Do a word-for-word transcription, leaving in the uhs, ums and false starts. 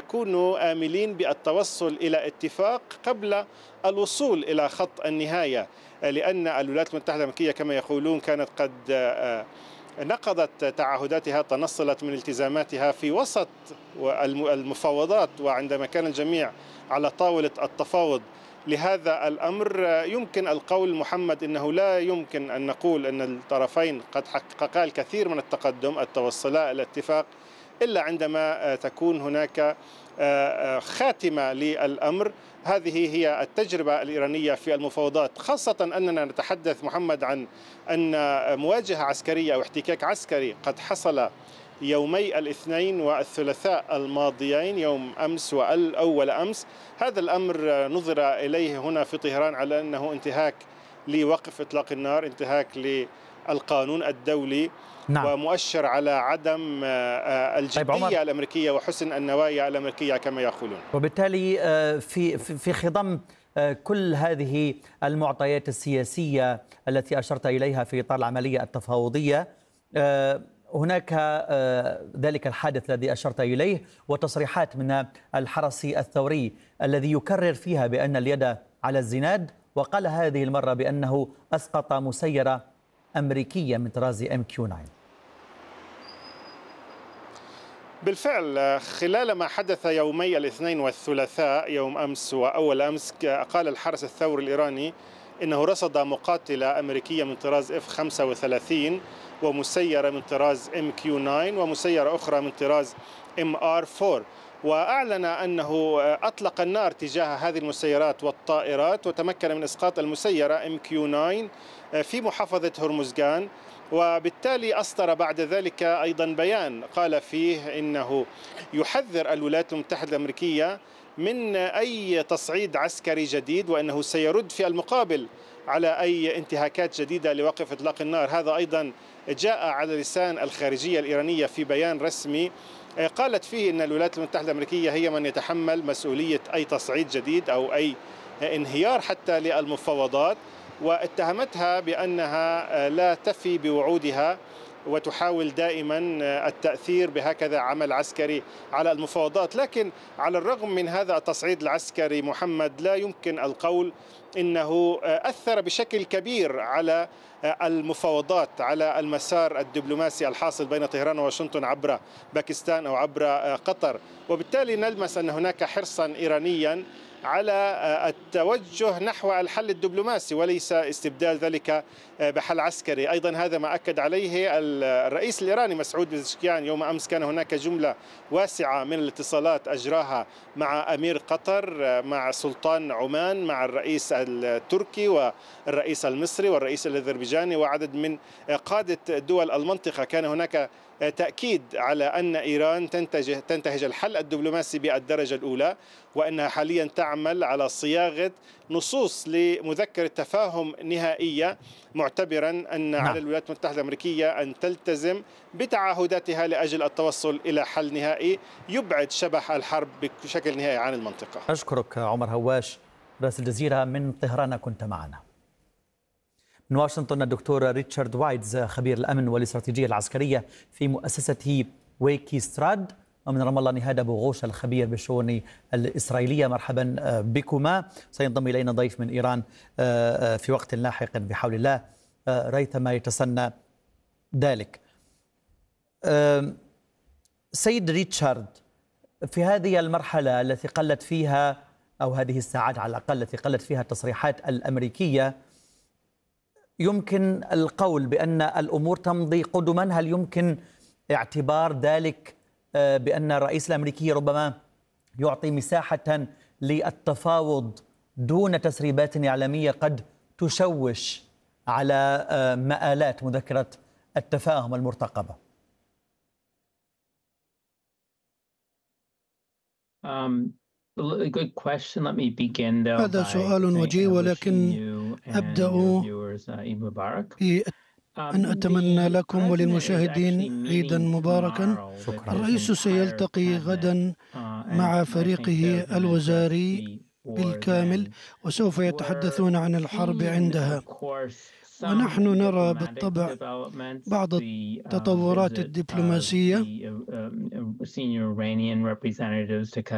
يكونوا آملين بالتوصل إلى اتفاق قبل الوصول إلى خط النهاية، لأن الولايات المتحدة الأمريكية كما يقولون كانت قد نقضت تعهداتها، تنصلت من التزاماتها في وسط المفاوضات وعندما كان الجميع على طاولة التفاوض. لهذا الأمر يمكن القول محمد أنه لا يمكن أن نقول أن الطرفين قد حققا الكثير من التقدم التوصلا إلى اتفاق إلا عندما تكون هناك خاتمة للأمر. هذه هي التجربة الإيرانية في المفاوضات، خاصة أننا نتحدث محمد عن أن مواجهة عسكرية أو احتكاك عسكري قد حصل يومي الاثنين والثلاثاء الماضيين، يوم أمس وأول أمس. هذا الأمر نظر إليه هنا في طهران على أنه انتهاك لوقف إطلاق النار، انتهاك للقانون الدولي، نعم. ومؤشر على عدم الجدية الأمريكية وحسن النوايا الأمريكية كما يقولون. وبالتالي في في خضم كل هذه المعطيات السياسية التي أشرت إليها في إطار العملية التفاوضية، هناك ذلك الحادث الذي أشرت إليه وتصريحات من الحرس الثوري الذي يكرر فيها بأن اليد على الزناد، وقال هذه المرة بأنه أسقط مسيرة أمريكية من طراز إم كيو تسعة. بالفعل خلال ما حدث يومي الاثنين والثلاثاء، يوم أمس وأول أمس، قال الحرس الثوري الإيراني إنه رصد مقاتلة أمريكية من طراز إف خمسة وثلاثين ومسيرة من طراز إم كيو تسعة ومسيرة أخرى من طراز إم آر أربعة، وأعلن أنه أطلق النار تجاه هذه المسيرات والطائرات وتمكن من إسقاط المسيرة إم كيو تسعة في محافظة هرمزغان. وبالتالي أصدر بعد ذلك أيضا بيان قال فيه إنه يحذر الولايات المتحدة الأمريكية من أي تصعيد عسكري جديد، وأنه سيرد في المقابل على أي انتهاكات جديدة لوقف إطلاق النار. هذا أيضا جاء على لسان الخارجية الإيرانية في بيان رسمي قالت فيه أن الولايات المتحدة الأمريكية هي من يتحمل مسؤولية أي تصعيد جديد أو أي انهيار حتى للمفاوضات، واتهمتها بأنها لا تفي بوعودها وتحاول دائما التأثير بهكذا عمل عسكري على المفاوضات. لكن على الرغم من هذا التصعيد العسكري محمد، لا يمكن القول إنه أثر بشكل كبير على المفاوضات، على المسار الدبلوماسي الحاصل بين طهران وواشنطن عبر باكستان أو عبر قطر. وبالتالي نلمس أن هناك حرصا إيرانيا على التوجه نحو الحل الدبلوماسي وليس استبدال ذلك بحل عسكري. أيضا هذا ما أكد عليه الرئيس الإيراني مسعود بزشكيان. يوم أمس كان هناك جملة واسعة من الاتصالات أجراها مع أمير قطر، مع سلطان عمان، مع الرئيس التركي والرئيس المصري والرئيس الأذربيجاني وعدد من قادة دول المنطقة. كان هناك تأكيد على أن إيران تنتج تنتهج الحل الدبلوماسي بالدرجة الأولى، وأنها حاليا تعمل على صياغة نصوص لمذكرة تفاهم نهائية، معتبرا أن نعم. على الولايات المتحدة الأمريكية أن تلتزم بتعهداتها لأجل التوصل إلى حل نهائي يبعد شبح الحرب بشكل نهائي عن المنطقة. أشكرك عمر هواش، رئيس الجزيرة من طهران كنت معنا. من واشنطن الدكتور ريتشارد وايدز، خبير الأمن والاستراتيجية العسكرية في مؤسسة ويكي ستراد. ومن رام الله نهاد أبو غوش، الخبير بالشؤون الإسرائيلية. مرحبا بكما. سينضم إلينا ضيف من إيران في وقت لاحق بحول الله ريثما يتسنى ذلك. سيد ريتشارد، في هذه المرحلة التي قلت فيها، أو هذه الساعات على الأقل التي قلت فيها التصريحات الأمريكية، يمكن القول بأن الأمور تمضي قدما؟ هل يمكن اعتبار ذلك بأن الرئيس الأمريكي ربما يعطي مساحة للتفاوض دون تسريبات إعلامية قد تشوش على مآلات مذكرة التفاهم المرتقبة؟ هذا سؤال وجيه، ولكن أبدأ بأن أتمنى لكم وللمشاهدين عيدا مباركا. الرئيس سيلتقي غدا مع فريقه الوزاري بالكامل وسوف يتحدثون عن الحرب عندها، ونحن نرى بالطبع بعض التطورات الدبلوماسية